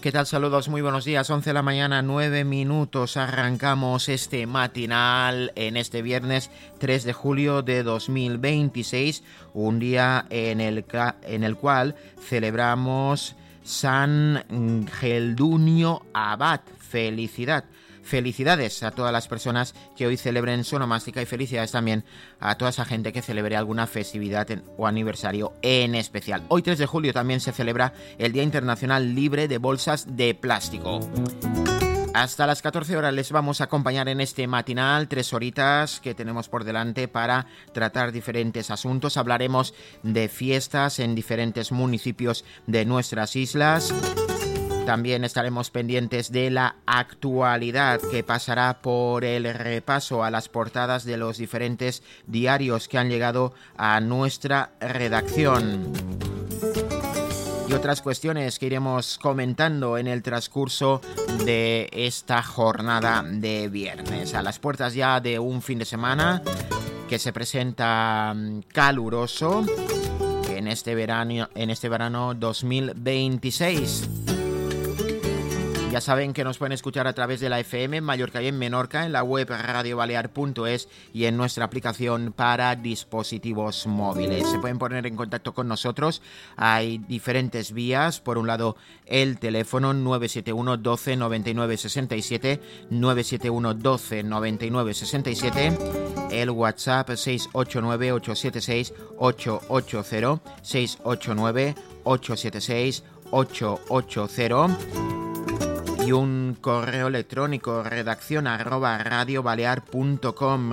¿qué tal? Saludos, muy buenos días. 11 de la mañana, 9 minutos. Arrancamos este matinal en este viernes 3 de julio de 2026, un día en el cual celebramos San Geldunio Abad. Felicidades a todas las personas que hoy celebren su onomástica y felicidades también a toda esa gente que celebre alguna festividad o aniversario en especial. Hoy 3 de julio también se celebra el Día Internacional Libre de Bolsas de Plástico. Hasta las 14 horas les vamos a acompañar en este matinal, 3 horitas que tenemos por delante para tratar diferentes asuntos. Hablaremos de fiestas en diferentes municipios de nuestras islas. También estaremos pendientes de la actualidad, que pasará por el repaso a las portadas de los diferentes diarios que han llegado a nuestra redacción. Y otras cuestiones que iremos comentando en el transcurso de esta jornada de viernes. A las puertas ya de un fin de semana que se presenta caluroso en este verano 2026. Ya saben que nos pueden escuchar a través de la FM en Mallorca y en Menorca, en la web radiobalear.es y en nuestra aplicación para dispositivos móviles. Se pueden poner en contacto con nosotros. Hay diferentes vías. Por un lado, el teléfono 971 12 99 67, 971 12 99 67, el WhatsApp 689 876 880, 689 876 880. Y un correo electrónico, redaccion@radiobalear.com,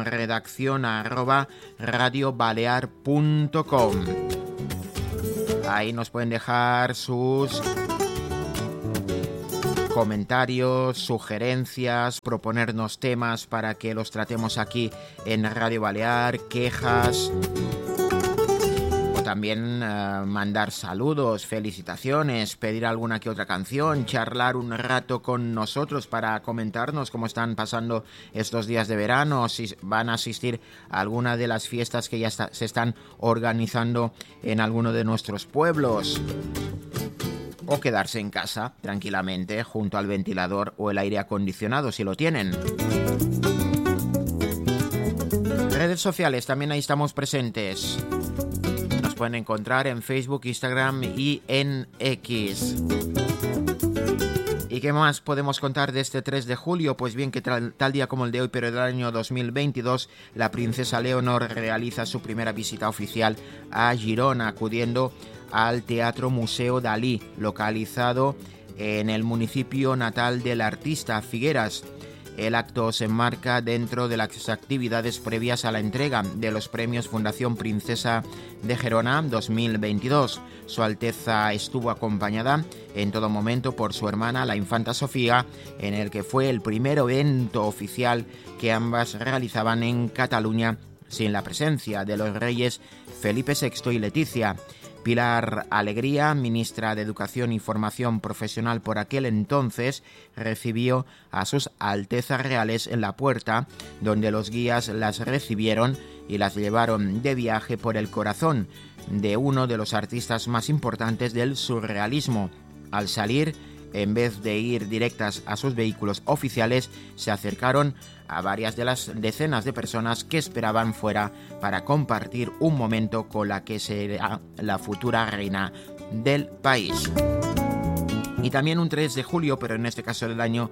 redaccion@radiobalear.com. Ahí nos pueden dejar sus comentarios, sugerencias, proponernos temas para que los tratemos aquí en Radio Balear, quejas. También mandar saludos, felicitaciones, pedir alguna que otra canción, charlar un rato con nosotros para comentarnos cómo están pasando estos días de verano, si van a asistir a alguna de las fiestas que ya se están organizando en alguno de nuestros pueblos, o quedarse en casa tranquilamente junto al ventilador o el aire acondicionado si lo tienen. Redes sociales, también ahí estamos presentes. Pueden encontrar en Facebook, Instagram y en X. ¿Y qué más podemos contar de este 3 de julio? Pues bien, que tal día como el de hoy, pero del año 2022, la princesa Leonor realiza su primera visita oficial a Girona, acudiendo al Teatro Museo Dalí, localizado en el municipio natal del artista, Figueras. El acto se enmarca dentro de las actividades previas a la entrega de los premios Fundación Princesa de Gerona 2022. Su Alteza estuvo acompañada en todo momento por su hermana, la infanta Sofía, en el que fue el primer evento oficial que ambas realizaban en Cataluña sin la presencia de los reyes Felipe VI y Leticia. Pilar Alegría, ministra de Educación y Formación Profesional por aquel entonces, recibió a sus Altezas Reales en la puerta, donde los guías las recibieron y las llevaron de viaje por el corazón de uno de los artistas más importantes del surrealismo. Al salir, en vez de ir directas a sus vehículos oficiales, se acercaron a varias de las decenas de personas que esperaban fuera para compartir un momento con la que será la futura reina del país. Y también un 3 de julio, pero en este caso del año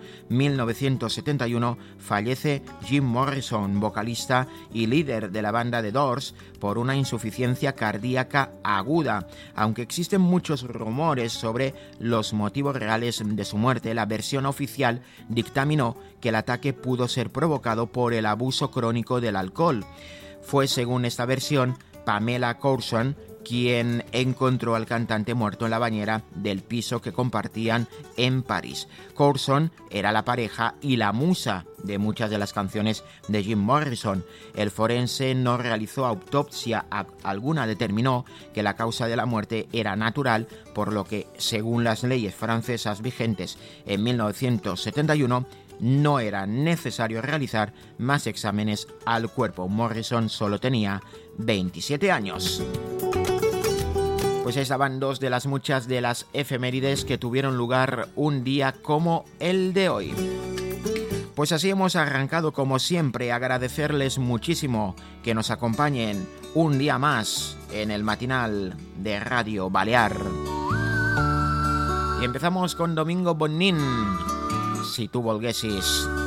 1971, fallece Jim Morrison, vocalista y líder de la banda The Doors, por una insuficiencia cardíaca aguda. Aunque existen muchos rumores sobre los motivos reales de su muerte, la versión oficial dictaminó que el ataque pudo ser provocado por el abuso crónico del alcohol. Fue, según esta versión, Pamela Courson quien encontró al cantante muerto en la bañera del piso que compartían en París. Courson era la pareja y la musa de muchas de las canciones de Jim Morrison. El forense no realizó autopsia alguna, determinó que la causa de la muerte era natural, por lo que, según las leyes francesas vigentes en 1971, no era necesario realizar más exámenes al cuerpo. Morrison solo tenía 27 años. Pues estaban dos de las muchas de las efemérides que tuvieron lugar un día como el de hoy. Pues así hemos arrancado, como siempre, agradecerles muchísimo que nos acompañen un día más en el matinal de Radio Balear. Y empezamos con Domingo Bonnín, Si tú volguessis.